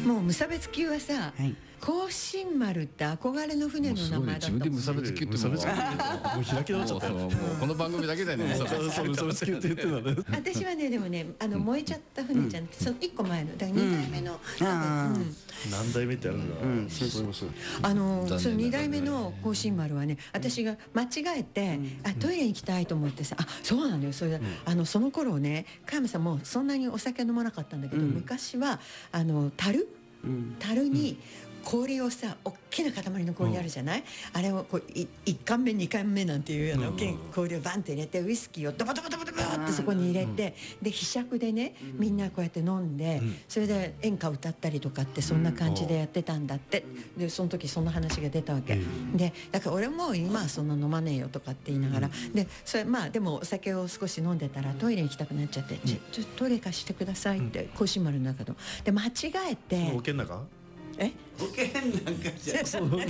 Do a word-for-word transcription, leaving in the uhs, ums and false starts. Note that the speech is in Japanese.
もう無差別級はさ、 はい、 光進丸って憧れの船の名前だったもん。 自分で無差別級ってもうもう開き直っちゃったよ。 もうこの番組だけだよね。 そうそう無差別級って言ってたね。 私はねでもねあの燃えちゃった船じゃなくて、そのいっこまえのだからにだいめの、 何代目ってあるんだ。うん、そうそうそう。 あのそのにだいめの光進丸はね、私が間違えて、あトイレに行きたいと思ってさ、あそうなのよ。それで、あのその頃ね加山さんもそんなにお酒飲まなかったんだけど、昔はあの樽樽に氷をさ、大きな塊の氷あるじゃない、あれをこういいっかんめにかんめなんていうあの氷をバンって入れて、ウイスキーをドバドバドバドバってそこに入れて、でひしゃくでねみんなこうやって飲んで、それで演歌歌ったりとかってそんな感じでやってたんだって。でその時そんな話が出たわけで、だから俺も今はそんな飲まねえよとかって言いながら、でそれまあでもお酒を少し飲んでたらトイレに行きたくなっちゃって、ちょちょトイレ貸してくださいって光進丸の中ので間違えて。 保険の中？ え？ 保険なんかじゃ